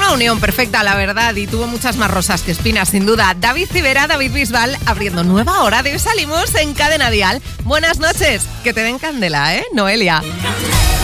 Una unión perfecta, la verdad, y tuvo muchas más rosas que espinas, sin duda. David Civera, David Bisbal, abriendo nueva hora de Hoy Salimos en Cadena Dial. Buenas noches, que te den candela, ¿eh, Noelia?